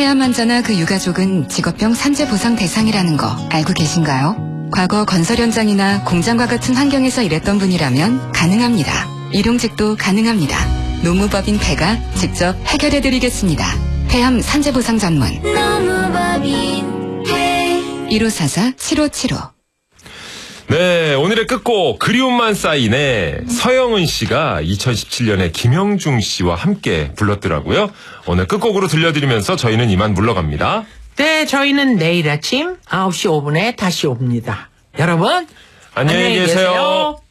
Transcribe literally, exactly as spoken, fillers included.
폐암 환자나 그 유가족은 직업병 산재 보상 대상이라는 거 알고 계신가요? 과거 건설 현장이나 공장과 같은 환경에서 일했던 분이라면 가능합니다. 일용직도 가능합니다. 노무법인 폐가 직접 해결해드리겠습니다. 폐암 산재 보상 전문 노무법인 폐 일오사사 칠오칠오. 네, 오늘의 끝곡 그리움만 쌓이네. 서영은 씨가 이천십칠 년에 김형중 씨와 함께 불렀더라고요. 오늘 끝곡으로 들려드리면서 저희는 이만 물러갑니다. 네, 저희는 내일 아침 아홉 시 오 분에 다시 옵니다. 여러분, 안녕히, 안녕히 계세요. 계세요.